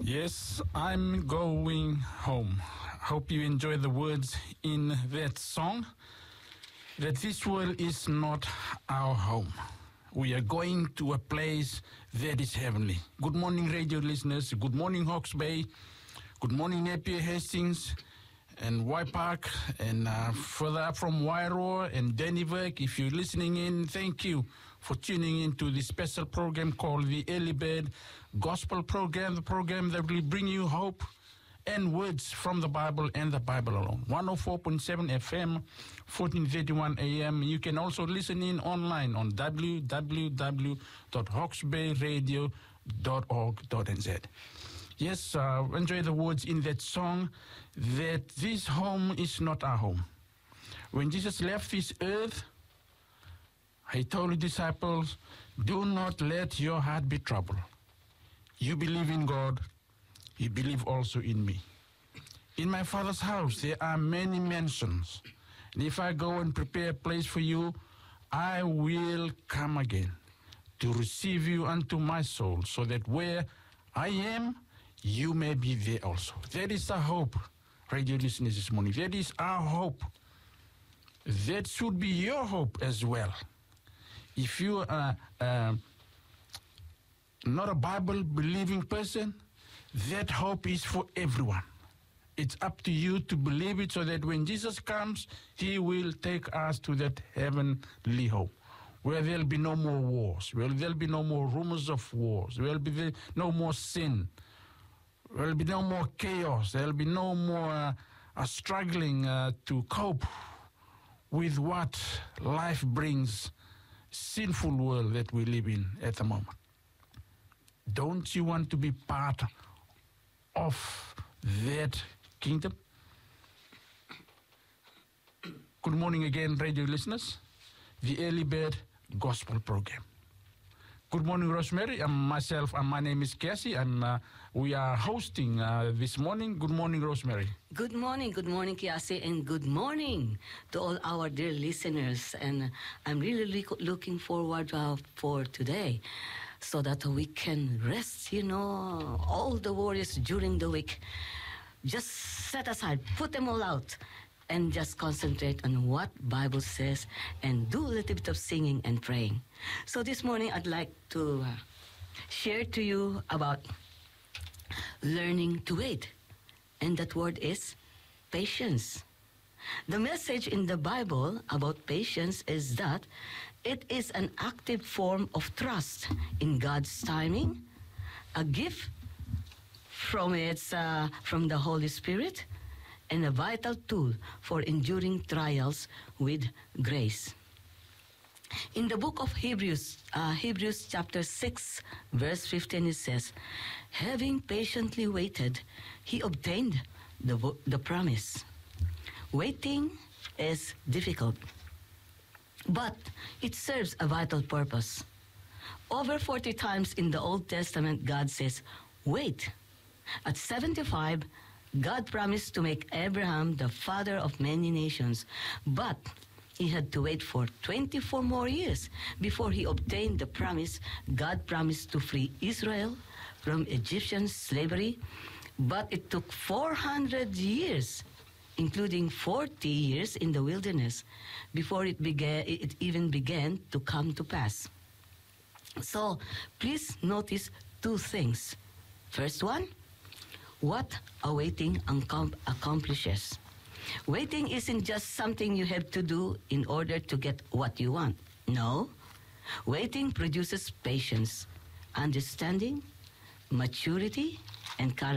Yes, I'm going home. Hope you enjoy the words in that song. That this world is not our home. We are going to a place that is heavenly. Good morning, radio listeners. Good morning, Hawke's Bay. Good morning, Napier Hastings and Y Park, and further up from Wairoa and Dennyburg. If you're listening in, thank you for tuning in to this special program called the Early Bird Gospel Program, the program that will bring you hope and words from the Bible and the Bible alone. 104.7 FM, 1431 AM. You can also listen in online on www.hawksbayradio.org.nz. Yes, enjoy the words in that song, that this home is not our home. When Jesus left this earth, he told his disciples, do not let your heart be troubled. You believe in God, you believe also in me. In my Father's house, there are many mansions. And if I go and prepare a place for you, I will come again to receive you unto my soul, so that where I am, you may be there also. That is our hope, radio listeners, this morning. That is our hope. That should be your hope as well. If you are not a Bible-believing person, that hope is for everyone. It's up to you to believe it, so that when Jesus comes, he will take us to that heavenly hope, where there'll be no more wars, where there'll be no more rumors of wars, there'll be no more sin, there'll be no more chaos, there'll be no more struggling to cope with what life brings, sinful world that we live in at the moment. Don't you want to be part of that kingdom? Good morning again, radio listeners. The Early Bird Gospel Program. Good morning, Rosemary. My name is Cassie. We are hosting this morning. Good morning, Rosemary. Good morning, Cassie, and good morning to all our dear listeners. And I'm really looking forward for today, so that we can rest, all the worries during the week. Just set aside, put them all out, and just concentrate on what Bible says, and do a little bit of singing and praying. So this morning, I'd like to share to you about learning to wait. And that word is patience. The message in the Bible about patience is that it is an active form of trust in God's timing, a gift from the Holy Spirit, and a vital tool for enduring trials with grace. In the book of Hebrews chapter 6, verse 15, it says, having patiently waited, he obtained the promise. Waiting is difficult, but it serves a vital purpose. Over 40 times in the Old Testament, God says, wait. At 75, God promised to make Abraham the father of many nations, but he had to wait for 24 more years before he obtained the promise. God promised to free Israel from Egyptian slavery, but it took 400 years, including 40 years in the wilderness, before it even began to come to pass. So please notice two things. First one, what awaiting accomplishes. Waiting isn't just something you have to do in order to get what you want. No. Waiting produces patience, understanding, maturity, and character.